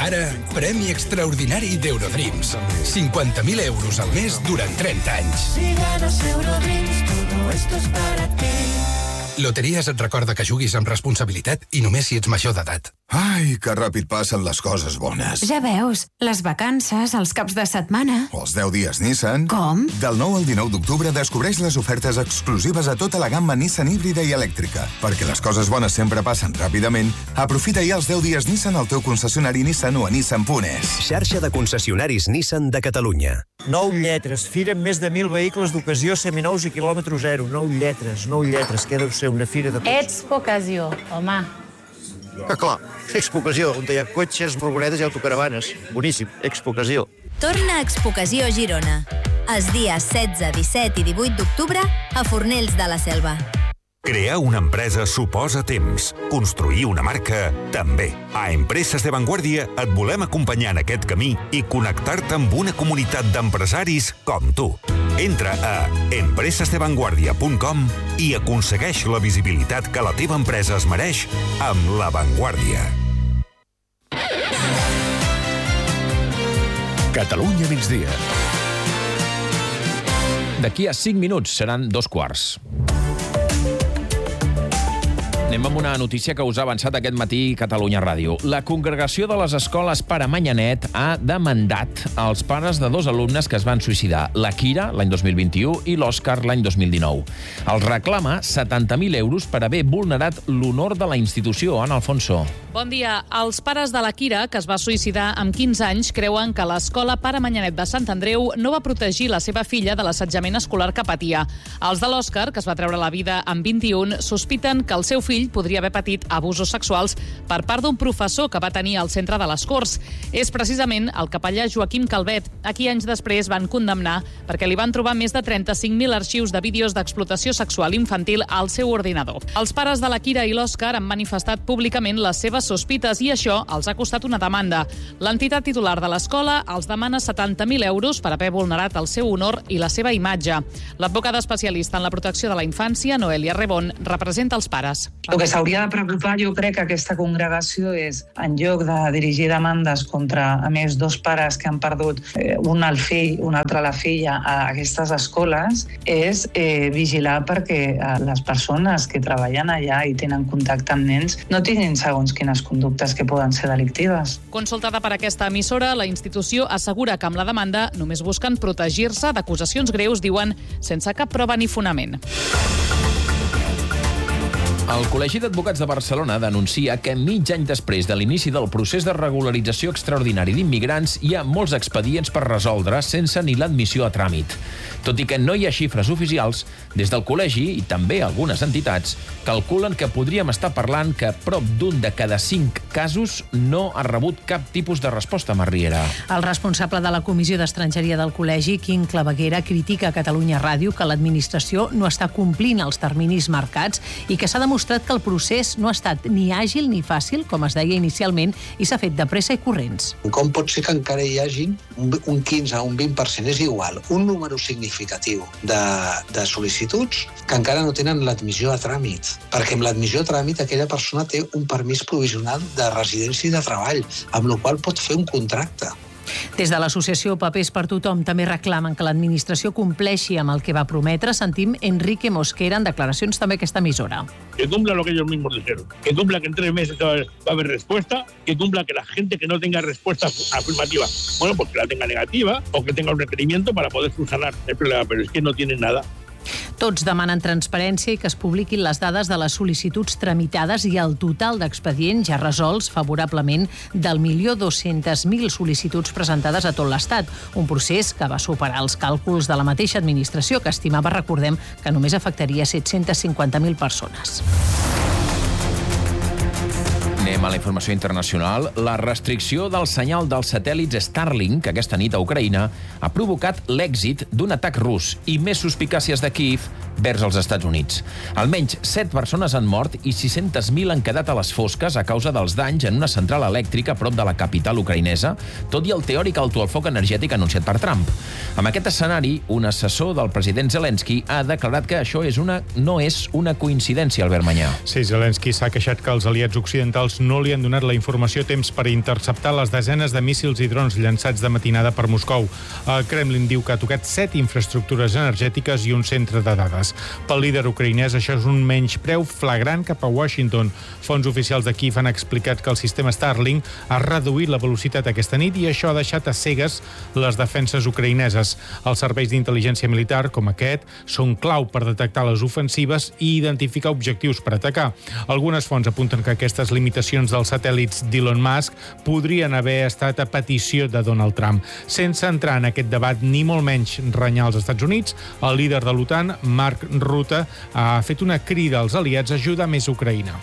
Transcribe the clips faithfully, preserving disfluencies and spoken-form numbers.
Ara, premi extraordinari d'Eurodreams. cinquanta mil euros al mes durant trenta anys. Si ganas Eurodreams, todo esto es para ti. Loteries et recorda que juguis amb responsabilitat i només si ets major d'edat. Ai, que ràpid passen les coses bones. Ja veus, les vacances, els caps de setmana... O els deu dies Nissan. Com? Del nou al dinou d'octubre descobreix les ofertes exclusives a tota la gamma Nissan híbrida i elèctrica. Perquè les coses bones sempre passen ràpidament, aprofita ja els deu dies Nissan al teu concessionari Nissan o a nissan punt es. Xarxa de concessionaris Nissan de Catalunya. Nou lletres. Fira amb més de mil vehicles d'ocasió seminous i quilòmetre zero. Nou lletres, nou lletres. Què deu ser una fira de... Expo Ocasió, home. Ah, clar. Expo Ocasió, on hi ha cotxes, furgonetes i autocaravanes. Boníssim. Expo Ocasió. Torna a Expo Ocasió Girona. Els dies setze, disset i divuit d'octubre a Fornells de la Selva. Crear una empresa suposa temps. Construir una marca, també. A Empreses de Vanguardia et volem acompanyar en aquest camí i connectar-te amb una comunitat d'empresaris com tu. Entra a empreses de vanguardia punt com i aconsegueix la visibilitat que la teva empresa es mereix amb La Vanguardia. Catalunya migdia. D'aquí a cinc minuts seran dos quarts. Anem amb una notícia que us ha avançat aquest matí Catalunya Ràdio. La Congregació de les Escoles Pare Manyanet ha demandat als pares de dos alumnes que es van suïcidar, la Kira l'any dos mil vint-i-u i l'Òscar l'any dos mil dinou. Els reclama setanta mil euros per haver vulnerat l'honor de la institució. Ana Alfonso. Bon dia. Els pares de la Kira, que es va suïcidar amb quinze anys, creuen que l'escola Pare Manyanet de Sant Andreu no va protegir la seva filla de l'assetjament escolar que patia. Els de l'Òscar, que es va treure la vida amb vint-i-un, sospiten que el seu fill podria haver patit abusos sexuals per part d'un professor que va tenir al centre de les Corts. És precisament el capellà Joaquim Calvet, a qui anys després van condemnar perquè li van trobar més de trenta-cinc mil arxius de vídeos d'explotació sexual infantil al seu ordinador. Els pares de la Kira i l'Òscar han manifestat públicament les seves sospites i això els ha costat una demanda. L'entitat titular de l'escola els demana setanta mil euros per haver vulnerat el seu honor i la seva imatge. L'advocada especialista en la protecció de la infància, Noelia Rebón, representa els pares. El que s'hauria de preocupar, jo crec, que aquesta congregació és, en lloc de dirigir demandes contra, a més, dos pares que han perdut eh, un al fill, un altre a la filla a aquestes escoles, és eh, vigilar perquè eh, les persones que treballen allà i tenen contacte amb nens no tinguin segons quines conductes que poden ser delictives. Consultada per aquesta emissora, la institució assegura que amb la demanda només busquen protegir-se d'acusacions greus, diuen, sense cap prova ni fonament. El Col·legi d'Advocats de Barcelona denuncia que mig any després de l'inici del procés de regularització extraordinari d'immigrants hi ha molts expedients per resoldre sense ni l'admissió a tràmit. Tot i que no hi ha xifres oficials, des del col·legi i també algunes entitats calculen que podríem estar parlant que prop d'un de cada cinc casos no ha rebut cap tipus de resposta, Marriera. El responsable de la Comissió d'Estrangeria del Col·legi, Quim Claveguera, critica a Catalunya Ràdio que l'administració no està complint els terminis marcats i que s'ha demostrat que el procés no ha estat ni àgil ni fàcil, com es deia inicialment, i s'ha fet de pressa i corrents. Com pot ser que encara hi hagi un quinze o un vint per cent, és igual, un número significatiu de, de sol·licituds que encara no tenen l'admissió a tràmit? Perquè amb l'admissió a tràmit aquella persona té un permís provisional de residència i de treball, amb la qual pot fer un contracte. Des de l'associació Papers per Tothom també reclamen que l'administració compleixi amb el que va prometre. Sentim Enrique Mosquera en declaracions també a aquesta emissora. Que cumpla lo que ellos mismos dijeron. Que cumpla que en tres meses va a haber respuesta. Que cumpla que la gente que no tenga respuesta afirmativa, bueno, pues que la tenga negativa o que tenga un requerimiento para poder subsanar el problema. Pero es que no tienen nada. Tots demanen transparència i que es publiquin les dades de les sol·licituds tramitades i el total d'expedients ja resolts favorablement del milió dos-centes mil sol·licituds presentades a tot l'Estat. Un procés que va superar els càlculs de la mateixa administració, que estimava, recordem, que només afectaria set-centes cinquanta mil persones. Anem a la informació internacional. La restricció del senyal dels satèl·lits Starlink aquesta nit a Ucraïna ha provocat l'èxit d'un atac rus i més suspicàcies de Kíev vers els Estats Units. Almenys set persones han mort i sis-centes mil han quedat a les fosques a causa dels danys en una central elèctrica a prop de la capital ucraïnesa, tot i el teòric alto al foc energètic anunciat per Trump. Amb aquest escenari, un assessor del president Zelensky ha declarat que això és una, no és una coincidència, Albert Manyà. Sí, Zelensky s'ha queixat que els aliats occidentals no no li han donat la informació a temps per interceptar les desenes de míssils i drons llançats de matinada per Moscou. El Kremlin diu que ha tocat set infraestructures energètiques i un centre de dades. Pel líder ucraïnès, això és un menyspreu flagrant cap a Washington. Fons oficials de Kíev han explicat que el sistema Starlink ha reduït la velocitat aquesta nit i això ha deixat a cegues les defenses ucraïneses. Els serveis d'intel·ligència militar, com aquest, són clau per detectar les ofensives i identificar objectius per atacar. Algunes fonts apunten que aquestes limitacions dels satèl·lits d'Elon Musk podrien haver estat a petició de Donald Trump. Sense entrar en aquest debat, ni molt menys renyar als Estats Units, el líder de l'OTAN, Mark Rutte, ha fet una crida als aliats a ajudar més Ucraïna.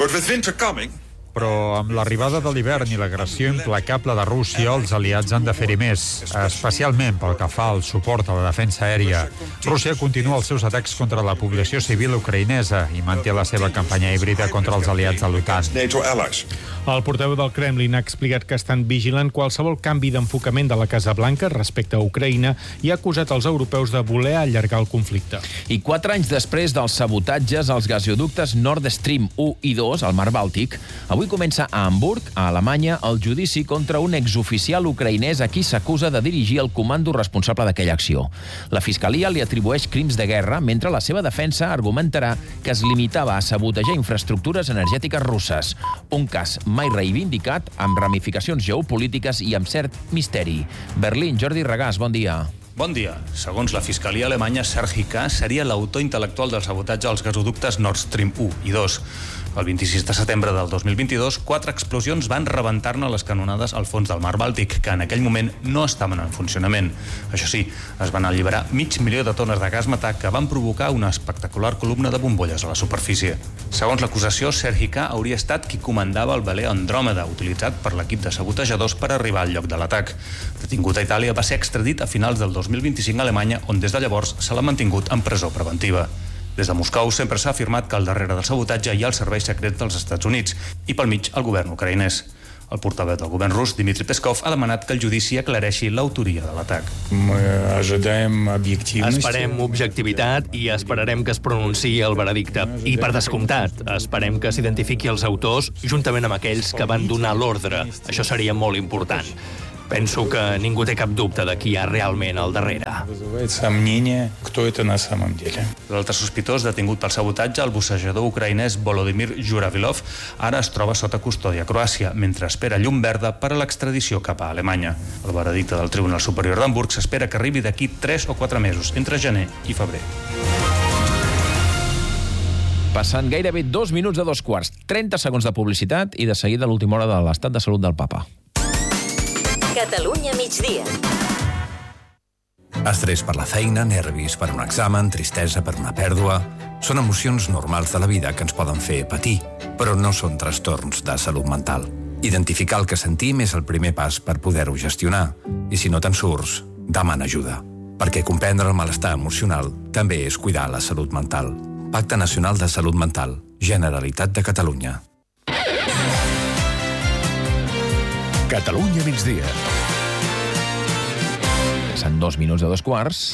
Però amb l'arribada de l'hivern i l'agressió implacable de Rússia, els aliats han de fer-hi més, especialment pel que fa al suport a la defensa aèria. Rússia continua els seus atacs contra la població civil ucraïnesa i manté la seva campanya híbrida contra els aliats de l'OTAN. El portaveu del Kremlin ha explicat que estan vigilant qualsevol canvi d'enfocament de la Casa Blanca respecte a Ucraïna i ha acusat els europeus de voler allargar el conflicte. I quatre anys després dels sabotatges als gasoductes Nord Stream u i dos al Mar Bàltic, avui comença a Hamburg, a Alemanya, el judici contra un exoficial ucraïnès a qui s'acusa de dirigir el comando responsable d'aquella acció. La Fiscalia li atribueix crims de guerra, mentre la seva defensa argumentarà que es limitava a sabotejar infraestructures energètiques russes. Un cas mai reivindicat, amb ramificacions geopolítiques i amb cert misteri. Berlín, Jordi Regàs, bon dia. Bon dia. Segons la Fiscalia alemanya, Sergi K. seria l'autor intel·lectual del sabotatge als gasoductes Nord Stream u i dos. El vint-i-sis de setembre del dos mil vint-i-dos, quatre explosions van rebentar-ne les canonades al fons del Mar Bàltic, que en aquell moment no estaven en funcionament. Això sí, es van alliberar mig milió de tones de gas metà que van provocar una espectacular columna de bombolles a la superfície. Segons l'acusació, Sergi K. hauria estat qui comandava el veler Andròmeda, utilitzat per l'equip de sabotejadors per arribar al lloc de l'atac. Detingut a Itàlia, va ser extradit a finals del dos mil vint-i-cinc a Alemanya, on des de llavors se l'ha mantingut en presó preventiva. Des de Moscou sempre s'ha afirmat que al darrere del sabotatge hi ha els serveis secrets dels Estats Units i pel mig el govern ucraïnès. El portaveu del govern rus, Dmitry Peskov, ha demanat que el judici aclareixi l'autoria de l'atac. Esperem objectivitat i esperarem que es pronunciï el veredicte. I, per descomptat, esperem que s'identifiqui els autors juntament amb aquells que van donar l'ordre. Això seria molt important. Penso que ningú té cap dubte de qui hi ha realment al darrere. L'altre sospitós detingut pel sabotatge, el bussejador ucraïnès Volodymyr Juravilov, ara es troba sota custòdia a Croàcia, mentre espera llum verda per a l'extradició cap a Alemanya. El veredicte del Tribunal Superior d'Hamburg s'espera que arribi d'aquí tres o quatre mesos, entre gener i febrer. Passant gairebé dos minuts de dos quarts, trenta segons de publicitat i de seguida l'última hora de l'estat de salut del papa. Catalunya migdia. Estrès per la feina, nervis per un examen, tristesa per una pèrdua... Són emocions normals de la vida que ens poden fer patir, però no són trastorns de salut mental. Identificar el que sentim és el primer pas per poder-ho gestionar. I si no te'n surts, demana ajuda. Perquè comprendre el malestar emocional també és cuidar la salut mental. Pacte Nacional de Salut Mental. Generalitat de Catalunya. Catalunya migdia. Passen dos minuts de dos quarts.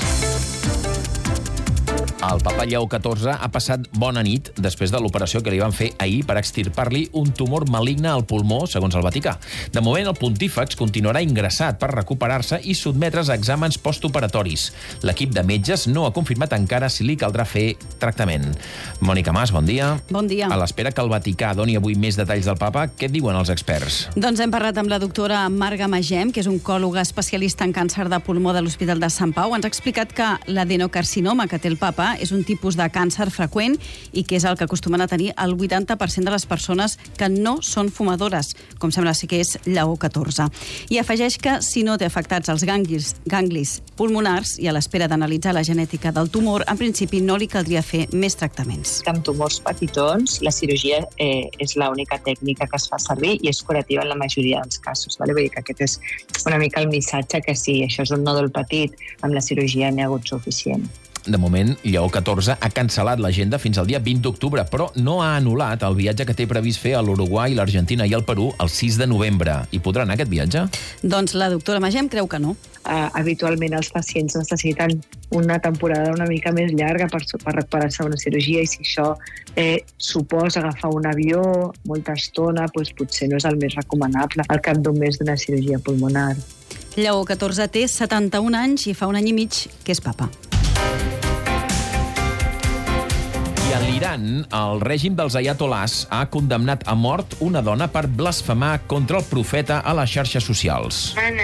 El papa Lleó catorze ha passat bona nit després de l'operació que li van fer ahir per extirpar-li un tumor maligne al pulmó, segons el Vaticà. De moment, el pontífex continuarà ingressat per recuperar-se i sotmetre's a exàmens postoperatoris. L'equip de metges no ha confirmat encara si li caldrà fer tractament. Mònica Mas, bon dia. Bon dia. A l'espera que el Vaticà doni avui més detalls del papa, què diuen els experts? Doncs hem parlat amb la doctora Marga Magem, que és oncòloga especialista en càncer de pulmó de l'Hospital de Sant Pau. Ens ha explicat que l'adenocarcinoma que té el papa és un tipus de càncer freqüent i que és el que acostumen a tenir el vuitanta per cent de les persones que no són fumadores, com sembla ser que és Lleó catorze. I afegeix que si no té afectats els ganglis, ganglis pulmonars i a l'espera d'analitzar la genètica del tumor, en principi no li caldria fer més tractaments. Amb tumors petitons, la cirurgia eh, és l'única tècnica que es fa servir i és curativa en la majoria dels casos. Vale? Vull dir que aquest és una mica el missatge que sí, això és un nòdul petit, amb la cirurgia n'hi ha hagut suficient. De moment, Lleó catorze ha cancel·lat l'agenda fins al dia vint d'octubre, però no ha anul·lat el viatge que té previst fer a l'Uruguai, l'Argentina i el Perú el sis de novembre. Hi podrà anar aquest viatge? Doncs la doctora Magem creu que no. Uh, habitualment els pacients necessiten una temporada una mica més llarga per, per recuperar-se d'una cirurgia, i si això eh, suposa agafar un avió molta estona, doncs potser no és el més recomanable al cap d'un mes d'una cirurgia pulmonar. Lleó catorze té setanta-un anys i fa un any i mig que és papa. I a l'Iran, el règim dels ayatolás ha condemnat a mort una dona per blasfemar contra el profeta a les xarxes socials.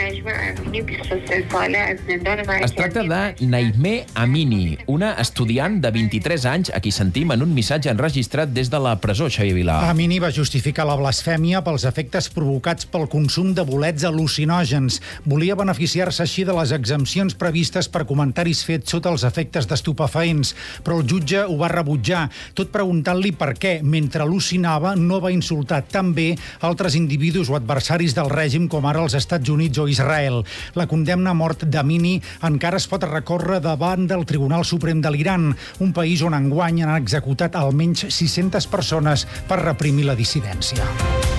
Es tracta de Naimeh Amini, una estudiant de vint-i-tres anys a qui sentim en un missatge enregistrat des de la presó, Xavier Vilà. Amini va justificar la blasfèmia pels efectes provocats pel consum de bolets al·lucinògens. Volia beneficiar-se així de les exempcions previstes per comentaris fets sota els efectes d'estupefaents, però el jutge ho va rebutjar, tot preguntant-li per què, mentre al·lucinava, no va insultar també altres individus o adversaris del règim, com ara els Estats Units o Israel. La condemna a mort d'Amini encara es pot recórrer davant del Tribunal Suprem de l'Iran, un país on enguany han executat almenys sis-centes persones per reprimir la dissidència.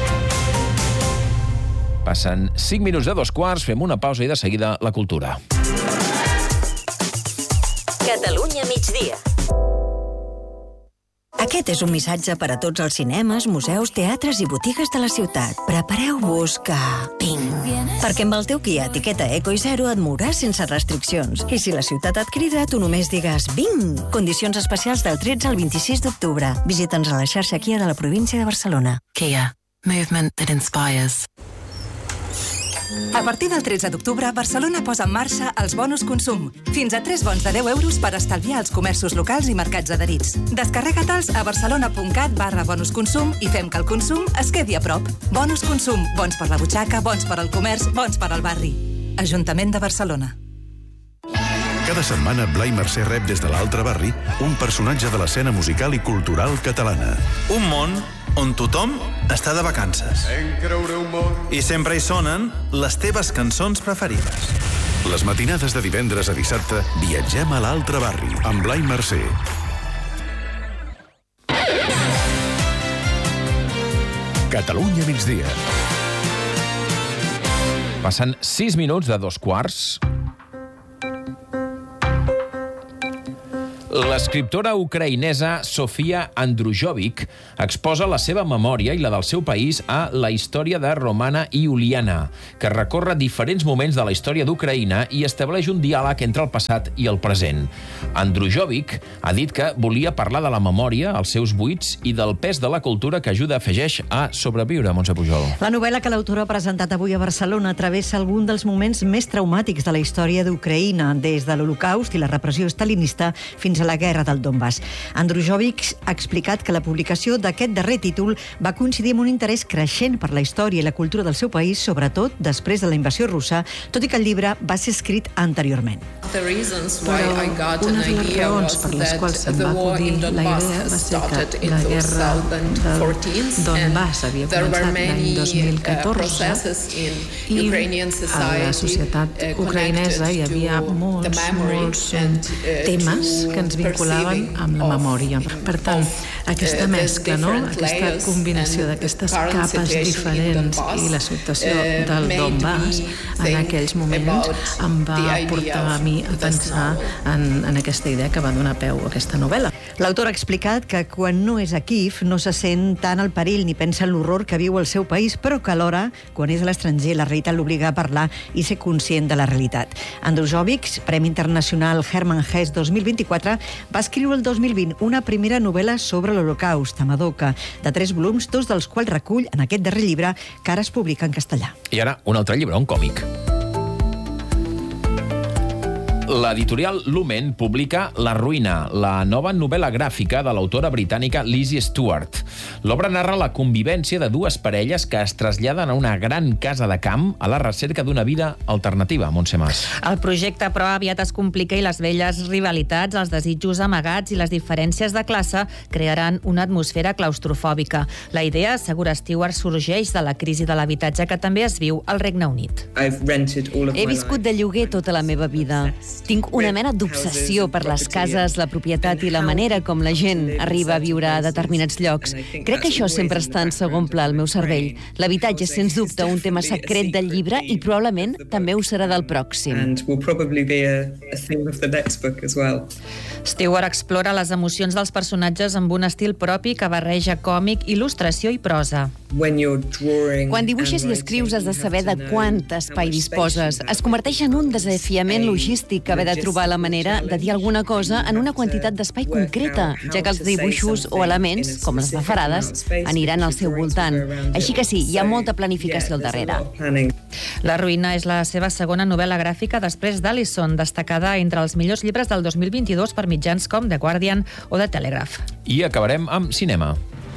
Passen cinc minuts de dos quarts, fem una pausa i de seguida la cultura. Catalunya migdia. Aquest és un missatge per a tots els cinemes, museus, teatres i botigues de la ciutat. Prepareu-vos que... Ping! Perquè amb el teu Kia etiqueta Eco i Zero et mouràs sense restriccions. I si la ciutat et crida, tu només digues Bing! Condicions especials del tretze al vint-i-sis d'octubre. Visita'ns a la xarxa Kia de la província de Barcelona. Kia. Movement that inspires. A partir del tretze d'octubre, Barcelona posa en marxa els bonus consum. Fins a tres bons de deu euros per estalviar als comerços locals i mercats adherits. Descarrega-te'ls a barcelona.cat barra bonus consum i fem que el consum es quedi a prop. Bonus consum, bons per la butxaca, bons per al comerç, bons per al barri. Ajuntament de Barcelona. Cada setmana, Blai Mercè rep des de l'altre barri un personatge de l'escena musical i cultural catalana. Un món on tothom està de vacances. I sempre hi sonen les teves cançons preferides. Les matinades de divendres a dissabte viatgem a l'altre barri amb Blai Mercè. Catalunya migdia. Passen sis minuts de dos quarts. L'escriptora ucraïnesa Sofia Andrujovic exposa la seva memòria i la del seu país a La història de Romana i Uliana, que recorre diferents moments de la història d'Ucraïna i estableix un diàleg entre el passat i el present. Andrujovic ha dit que volia parlar de la memòria, els seus buits i del pes de la cultura que ajuda, afegeix, a sobreviure. Montse Pujol. La novel·la que l'autora ha presentat avui a Barcelona travessa algun dels moments més traumàtics de la història d'Ucraïna, des de l'Holocaust i la repressió stalinista fins a la guerra del Donbass. Andrujovic ha explicat que la publicació d'aquest darrer títol va coincidir amb un interès creixent per la història i la cultura del seu país, sobretot després de la invasió russa, tot i que el llibre va ser escrit anteriorment. Però una de les raons per les quals se'm va acudir la idea va ser que la guerra del Donbass havia començat l'any dos mil catorze i a la societat ucraïnesa hi havia molts, molts temes que ens vinculaven amb la memòria. Per tant, aquesta mescla, no? Aquesta combinació d'aquestes capes diferents i la situació del Donbass en aquells moments em va portar a mi a pensar en, en aquesta idea que va donar peu a aquesta novel·la. L'autor ha explicat que quan no és a Kíev no se sent tant el perill ni pensa en l'horror que viu el seu país, però que alhora, quan és a l'estranger, la realitat l'obliga a parlar i ser conscient de la realitat. Andrujovic, Premi Internacional Hermann Hesse dos mil vint-i-quatre, va escriure el dos mil vint una primera novel·la sobre l'Holocaust, Amadoka, de tres volums, dos dels quals recull en aquest darrer llibre que ara es publica en castellà. I ara, un altre llibre, un còmic. L'editorial Lumen publica La ruïna, la nova novel·la gràfica de l'autora britànica Lizzie Stewart. L'obra narra la convivència de dues parelles que es traslladen a una gran casa de camp a la recerca d'una vida alternativa. Montse Mas. El projecte, però, aviat es complica i les velles rivalitats, els desitjos amagats i les diferències de classe crearan una atmosfera claustrofòbica. La idea, assegura Stewart, sorgeix de la crisi de l'habitatge que també es viu al Regne Unit. He viscut de lloguer tota la meva vida. Tinc una mena d'obsessió per les cases, la propietat i la manera com la gent arriba a viure a determinats llocs. Crec que això sempre està en segon pla al meu cervell. L'habitatge és, sens dubte, un tema secret del llibre i probablement també ho serà del pròxim. Stewart explora les emocions dels personatges amb un estil propi que barreja còmic, il·lustració i prosa. Quan dibuixes i escrius has de saber de quant espai disposes. Es converteix en un desafiament logístic haver de trobar la manera de dir alguna cosa en una quantitat d'espai concreta, ja que els dibuixos o elements, com les bafarades, aniran al seu voltant. Així que sí, hi ha molta planificació al darrere. La ruïna és la seva segona novel·la gràfica després d'Allison, destacada entre els millors llibres del dos mil vint-i-dos per mitjans com The Guardian o The Telegraph. I acabarem amb cinema.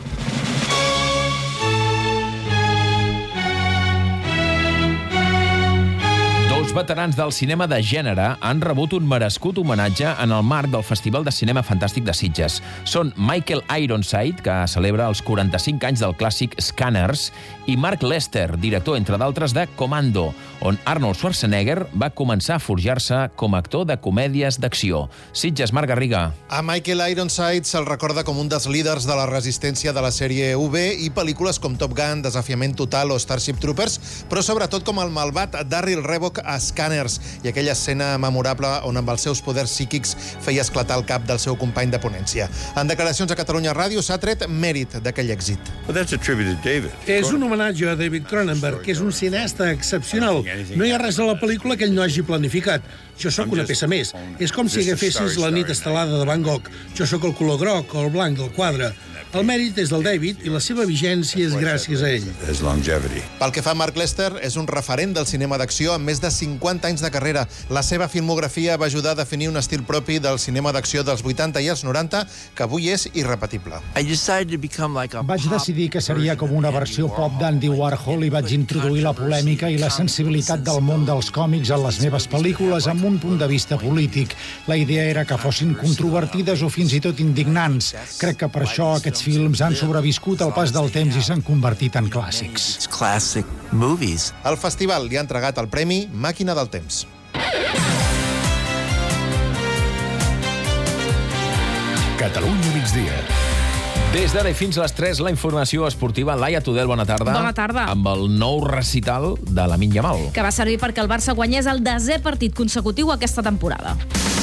Els veterans del cinema de gènere han rebut un merescut homenatge en el marc del Festival de Cinema Fantàstic de Sitges. Són Michael Ironside, que celebra els quaranta-cinc anys del clàssic Scanners, i Mark Lester, director, entre d'altres, de Commando, on Arnold Schwarzenegger va començar a forjar-se com a actor de comèdies d'acció. Sitges, Marc Garriga. A Michael Ironside se'l recorda com un dels líders de la resistència de la sèrie U B i pel·lícules com Top Gun, Desafiament Total o Starship Troopers, però sobretot com el malvat Darryl Revok a Scanners i aquella escena memorable on amb els seus poders psíquics feia esclatar el cap del seu company de ponència. En declaracions a Catalunya Ràdio s'ha tret mèrit d'aquell èxit. És un homenatge a David Cronenberg, que és un cineasta excepcional. No hi ha res a la pel·lícula que ell no hagi planificat. Jo sóc una peça més. És com si agafessis la nit estelada de Van Gogh. Jo sóc el color groc o el blanc del quadre. El mèrit és del David i la seva vigència és gràcies a ell. Pel que fa a Mark Lester, és un referent del cinema d'acció amb més de cinquanta anys de carrera. La seva filmografia va ajudar a definir un estil propi del cinema d'acció dels vuitanta i els noranta que avui és irrepetible. Vaig decidir que seria com una versió pop d'Andy Warhol i vaig introduir la polèmica i la sensibilitat del món dels còmics en les meves pel·lícules amb un punt de vista polític. La idea era que fossin controvertides o fins i tot indignants. Crec que per això aquests films han sobreviscut al pas del temps i s'han convertit en clàssics. El festival li ha entregat el premi Màquina del Temps. Catalunya migdia. Des d'ara i fins a les tres, la informació esportiva. Laia Tudel, bona tarda. Bona tarda. Amb el nou recital de Lamine Yamal. Que va servir perquè el Barça guanyés el desè partit consecutiu aquesta temporada.